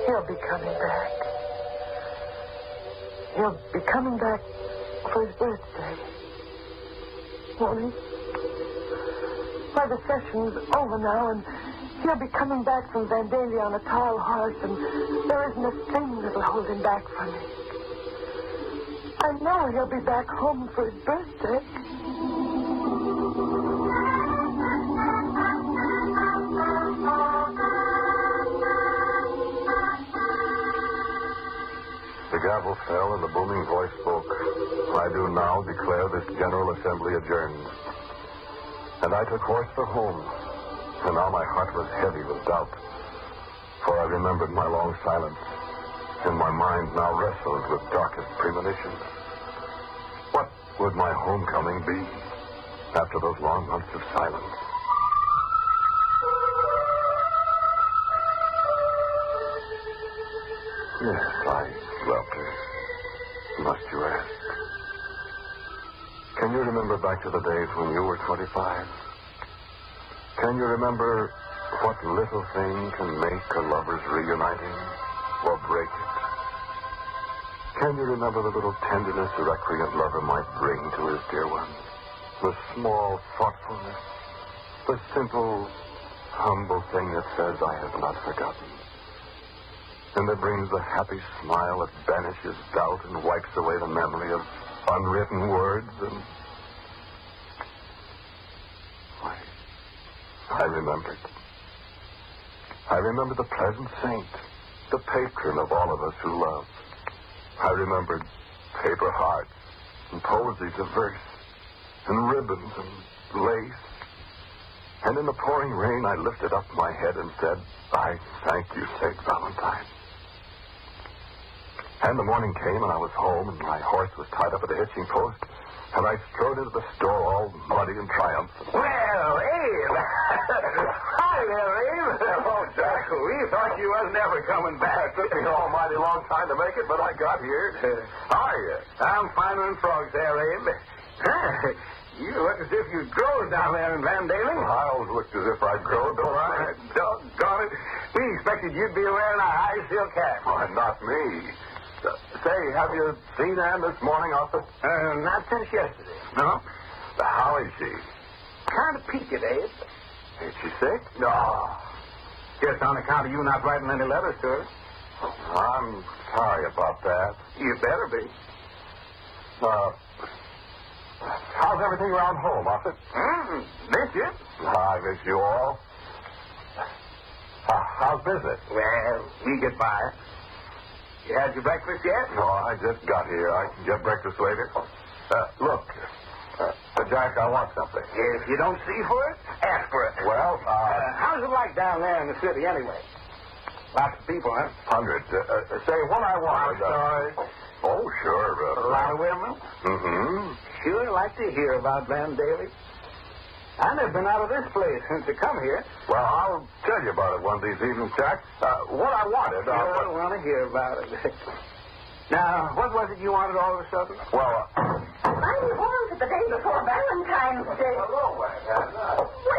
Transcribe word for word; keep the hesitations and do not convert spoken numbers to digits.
He'll be coming back. He'll be coming back for his birthday. Won't he? Why, the session's over now, and he'll be coming back from Vandalia on a tall horse, and there isn't a thing that'll hold him back from me. I know he'll be back home for his birthday. The gavel fell and the booming voice spoke. I do now declare this General Assembly adjourned. And I took horse for home. And now my heart was heavy with doubt. For I remembered my long silence. And my mind now wrestled with darkest premonitions. What would my homecoming be after those long months of silence? Yes, I loved her. Must you ask? Can you remember back to the days when you were twenty-five? Can you remember what little thing can make a lover's reuniting or break it? Can you remember the little tenderness a recreant lover might bring to his dear one? The small thoughtfulness, the simple, humble thing that says, I have not forgotten. And that brings the happy smile that banishes doubt and wipes away the memory of unwritten words. And I, I remembered. I remembered the pleasant saint, the patron of all of us who love. I remembered paper hearts and posies of verse and ribbons and lace. And in the pouring rain, I lifted up my head and said, I thank you, Saint Valentine. And the morning came, and I was home, and my horse was tied up at the hitching post, and I strode into the store all muddy and triumphant. Well, Abe! Hi there, Abe! Oh, Jack, we thought you was never coming back. It took me an almighty long time to make it, but I got here. How are you? I'm finer than frogs there, Abe. You look as if you growed down there in Vandalia. I always looked as if I'd grown, don't I? Doggone it. We expected you'd be wearing a high silk hat. Why, not me. Uh, say, have you seen Ann this morning, Officer? Uh, not since yesterday. No? Uh, how is she? Kind of peaked, Abe. Is she sick? No. Just on account of you not writing any letters to her. I'm sorry about that. You better be. Uh, how's everything around home, Officer? Mm, miss you. I miss you all. Uh, how's business? Well, we get by. You had your breakfast yet? No, I just got here. I can get breakfast later. Uh, look, uh, Jack, I want something. If you don't see for it, ask for it. Well, uh... uh how's it like down there in the city, anyway? Lots of people, huh? Hundreds. Uh, uh, say, what I want... I'm sorry. Oh, sure. Uh, a lot of women? Mm-hmm. Sure like to hear about Vandalia. I've never been out of this place since I come here. Well, I'll tell you about it one of these evenings, Jack. Uh, what I wanted... I uh, don't want to hear about it. Now, what was it you wanted all of a sudden? Well, uh... I want it the day before Valentine's Day. Hello, Aunt.